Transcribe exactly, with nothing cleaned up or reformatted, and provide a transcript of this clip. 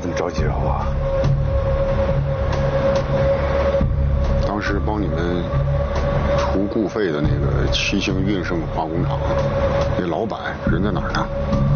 这么着急找我？ 当时帮你们除固废的那个七星运盛化工厂，那老板人在哪儿呢？